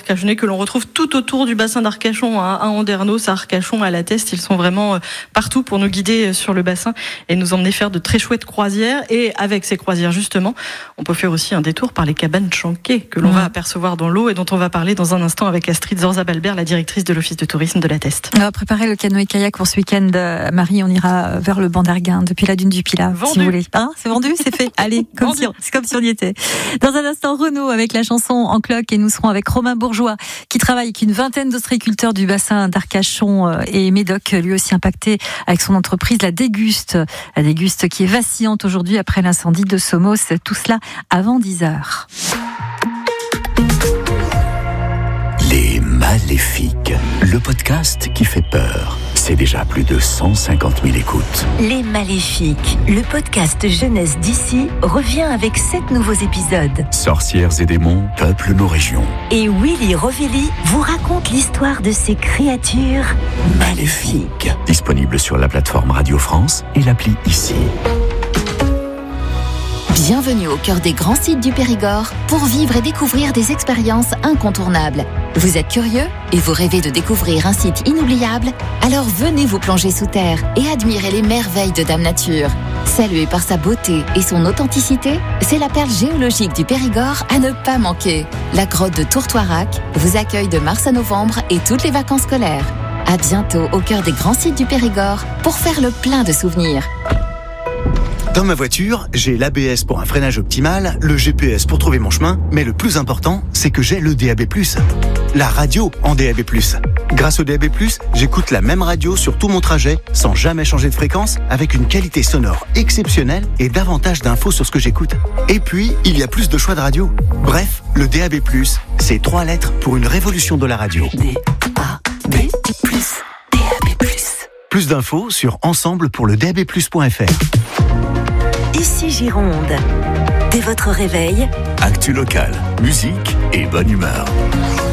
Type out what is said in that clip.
arcachonnais que l'on retrouve tout autour du bassin d'Arcachon, à Andernos, à Arcachon, à La Teste. Ils sont vraiment partout pour nous guider sur le bassin et nous emmener faire de très chouettes croisières. Et avec ces croisières, justement, on peut faire aussi un détour par les cabanes chanquées que l'on va apercevoir dans l'eau et dont on va parler dans un instant avec Astrid Zorza-Balbert, la directrice de l'Office de tourisme de La Teste. On va préparer le canoë-kayak pour ce week-end. Marie, on ira vers le banc d'Arguin, depuis la dune du Pilat, si vous voulez. Hein, c'est vendu, c'est fait. Allez, c'est comme si on y était. Dans un instant, Renaud avec la chanson En cloque, et nous serons avec Romain Bourgeois qui travaille avec une vingtaine d'ostréiculteurs du bassin d'Arcachon et Médoc, lui aussi impacté avec son entreprise La Déguste. La Déguste qui est vacillante aujourd'hui après l'incendie de Somos. Tout cela avant 10h. Les Maléfiques, le podcast qui fait peur. C'est déjà plus de 150 000 écoutes. Les Maléfiques, le podcast jeunesse d'ici, revient avec 7 nouveaux épisodes. Sorcières et démons peuplent nos régions. Et Willy Rovelli vous raconte l'histoire de ces créatures maléfiques. Disponible sur la plateforme Radio France et l'appli Ici. Bienvenue au cœur des grands sites du Périgord pour vivre et découvrir des expériences incontournables. Vous êtes curieux et vous rêvez de découvrir un site inoubliable? Alors venez vous plonger sous terre et admirer les merveilles de Dame Nature. Saluée par sa beauté et son authenticité, c'est la perle géologique du Périgord à ne pas manquer. La grotte de Tourtoirac vous accueille de mars à novembre et toutes les vacances scolaires. À bientôt au cœur des grands sites du Périgord pour faire le plein de souvenirs. Dans ma voiture, j'ai l'ABS pour un freinage optimal, le GPS pour trouver mon chemin, mais le plus important, c'est que j'ai le DAB+. La radio en DAB+. Grâce au DAB+, j'écoute la même radio sur tout mon trajet, sans jamais changer de fréquence, avec une qualité sonore exceptionnelle et davantage d'infos sur ce que j'écoute. Et puis, il y a plus de choix de radio. Bref, le DAB+, c'est 3 lettres pour une révolution de la radio. DAB+. DAB+. Plus d'infos sur ensemblepourledabplus.fr. Ici Gironde. Dès votre réveil, Actu locale, musique et bonne humeur.